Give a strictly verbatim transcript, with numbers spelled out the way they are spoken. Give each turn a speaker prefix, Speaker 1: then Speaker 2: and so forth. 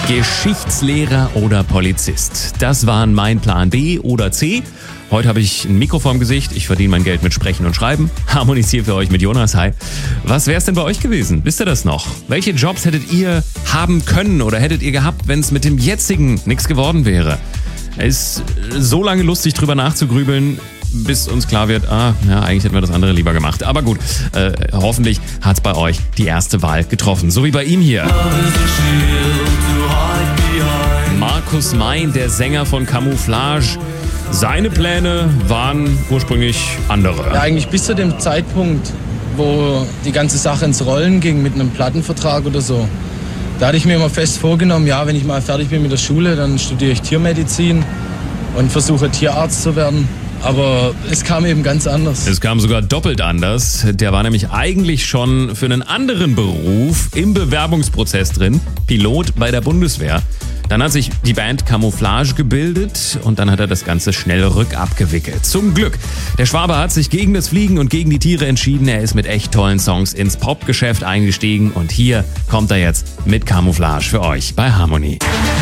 Speaker 1: Geschichtslehrer oder Polizist. Das waren mein Plan B oder C. Heute habe ich ein Mikro vorm Gesicht. Ich verdiene mein Geld mit Sprechen und Schreiben. Harmonisiere für euch mit Jonas. Hi. Was wäre es denn bei euch gewesen? Wisst ihr das noch? Welche Jobs hättet ihr haben können oder hättet ihr gehabt, wenn es mit dem jetzigen nichts geworden wäre? Es ist so lange lustig, drüber nachzugrübeln, bis uns klar wird, ah, ja, eigentlich hätten wir das andere lieber gemacht. Aber gut, äh, hoffentlich hat es bei euch die erste Wahl getroffen. So wie bei ihm hier. Markus Mein, der Sänger von Camouflage. Seine Pläne waren ursprünglich andere.
Speaker 2: Ja, eigentlich bis zu dem Zeitpunkt, wo die ganze Sache ins Rollen ging mit einem Plattenvertrag oder so. Da hatte ich mir immer fest vorgenommen, ja, wenn ich mal fertig bin mit der Schule, dann studiere ich Tiermedizin und versuche Tierarzt zu werden. Aber es kam eben ganz anders.
Speaker 1: Es kam sogar doppelt anders. Der war nämlich eigentlich schon für einen anderen Beruf im Bewerbungsprozess drin. Pilot bei der Bundeswehr. Dann hat sich die Band Camouflage gebildet und dann hat er das Ganze schnell rückabgewickelt. Zum Glück. Der Schwabe hat sich gegen das Fliegen und gegen die Tiere entschieden. Er ist mit echt tollen Songs ins Popgeschäft eingestiegen und hier kommt er jetzt mit Camouflage für euch bei Harmony.